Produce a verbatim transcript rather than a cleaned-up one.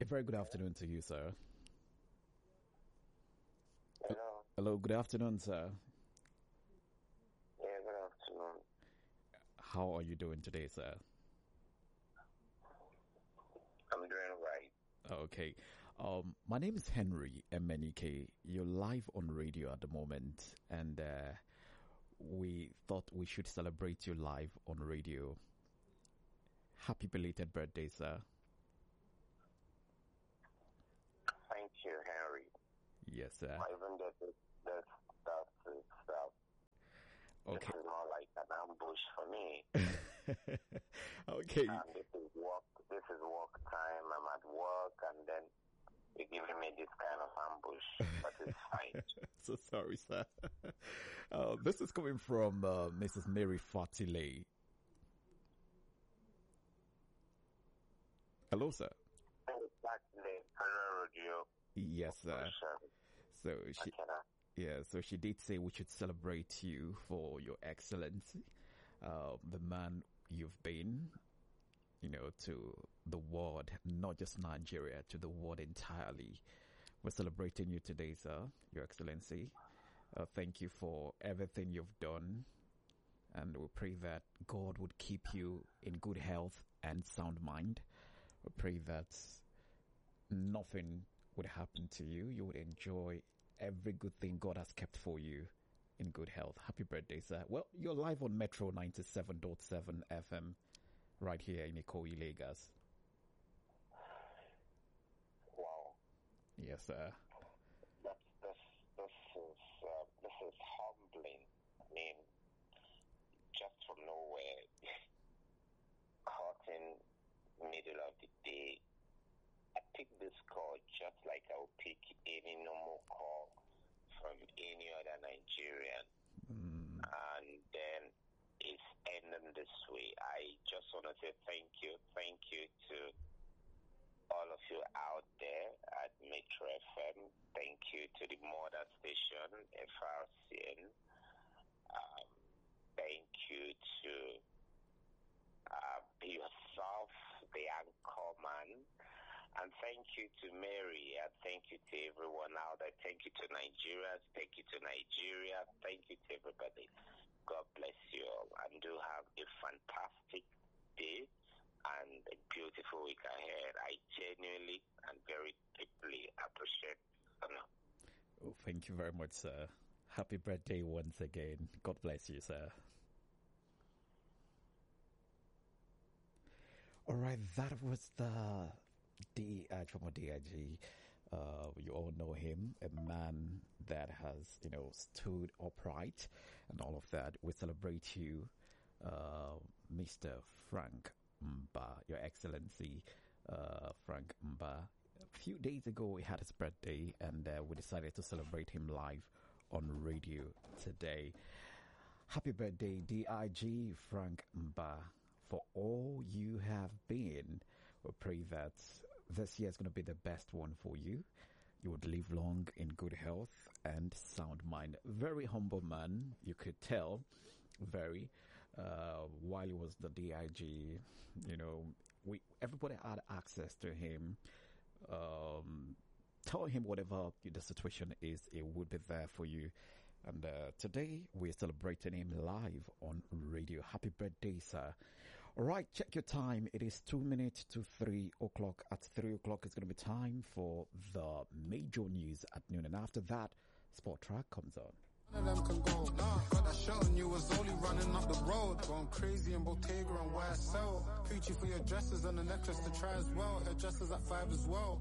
A very good afternoon to you, sir. Hello. Hello, good afternoon, sir. Yeah, good afternoon. How are you doing today, sir? I'm doing right. Okay. Um, my name is Henry M N E K. You're live on radio at the moment, and uh, we thought we should celebrate you live on radio. Happy belated birthday, sir. Thank you, Henry. Yes, sir. Even though this, this stuff is stuff. Okay. This is more like an ambush for me. Okay. And this is work. This is work time. I'm at work, and then you're giving me this kind of ambush, but it's fine. So sorry, sir. Uh, this is coming from uh, Missus Mary Fatile. Hello, sir. Exactly. Hello, radio. Yes, sir. So she, yeah, so she did say we should celebrate you for your excellency, uh, the man you've been, you know, to the world, not just Nigeria, to the world entirely. We're celebrating you today, sir, your excellency. Uh, thank you for everything you've done, and we pray that God would keep you in good health and sound mind. We pray that nothing would happen to you. You would enjoy every good thing God has kept for you in good health. Happy birthday, sir. Well, you're live on Metro ninety-seven point seven F M right here in Ikoyi, Lagos. Wow. Yes, sir. That's, this, this, is, uh, this is humbling. I mean, just from nowhere, caught in middle of the day, I pick this call just like I would pick any normal call from any other Nigerian. Mm. And then it's ending this way. I just want to say thank you. Thank you to all of you out there at Metro F M. Thank you to the mother station, F R C N. Um, thank you to uh, yourself, the anchor man. And thank you to Mary, and thank you to everyone out there. Thank you to Nigerians. Thank you to Nigeria. Thank you to everybody. God bless you all. And do have a fantastic day and a beautiful week ahead. I genuinely and very deeply appreciate it. Oh, thank you very much, sir. Happy birthday once again. God bless you, sir. All right, that was the D I from D I G. Uh, you all know him, a man that has, you know, stood upright and all of that. We celebrate you, uh, Mister Frank Mba, Your Excellency, uh, Frank Mba. A few days ago, he had his birthday, and uh, we decided to celebrate him live on radio today. Happy birthday, D I G Frank Mba. For all you have been, we pray that this year is going to be the best one for you. You would live long in good health and sound mind. Very humble man, you could tell. Very. Uh, while he was the D I G, you know, we everybody had access to him. Um, tell him whatever the situation is, it would be there for you. And uh, today we're celebrating him live on radio. Happy birthday, sir. All right, check your time. It is two minutes to three o'clock. At three o'clock, it's going to be time for the major news at noon. And after that, Sport Track comes on. None of them can go. Nah, got that shot on you was only running up the road. Going crazy in Bottega and Y S L. Preachy for your dresses and the necklace to try as well. Her dresses at five as well.